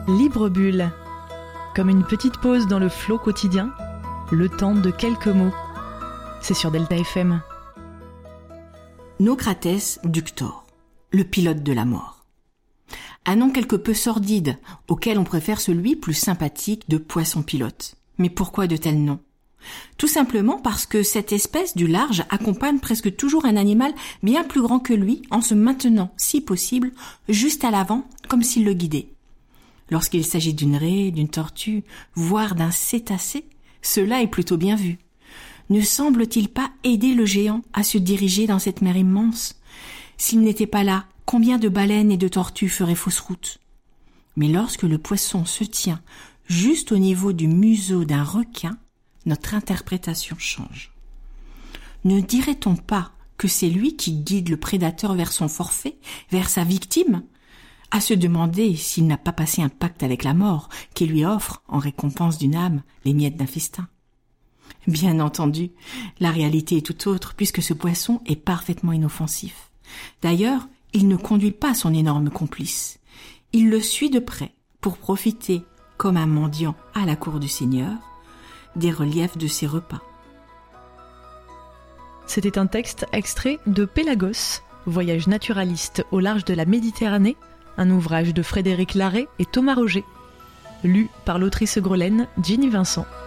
Libre bulle. Comme une petite pause dans le flot quotidien, le temps de quelques mots. C'est sur Delta FM. Naucratès ductor, le pilote de la mort. Un nom quelque peu sordide, auquel on préfère celui plus sympathique de poisson pilote. Mais pourquoi de tels noms ? Tout simplement parce que cette espèce du large accompagne presque toujours un animal bien plus grand que lui en se maintenant, si possible, juste à l'avant, comme s'il le guidait. Lorsqu'il s'agit d'une raie, d'une tortue, voire d'un cétacé, cela est plutôt bien vu. Ne semble-t-il pas aider le géant à se diriger dans cette mer immense ? S'il n'était pas là, combien de baleines et de tortues feraient fausse route ? Mais lorsque le poisson se tient juste au niveau du museau d'un requin, notre interprétation change. Ne dirait-on pas que c'est lui qui guide le prédateur vers son forfait, vers sa victime ? À se demander s'il n'a pas passé un pacte avec la mort qui lui offre, en récompense d'une âme, les miettes d'un festin. Bien entendu, la réalité est tout autre puisque ce poisson est parfaitement inoffensif. D'ailleurs, il ne conduit pas son énorme complice. Il le suit de près pour profiter, comme un mendiant à la cour du Seigneur, des reliefs de ses repas. C'était un texte extrait de Pélagos, voyage naturaliste au large de la Méditerranée, un ouvrage de Frédéric Larrey et Thomas Roger, lu par l'autrice grelaine Ginny Vincent.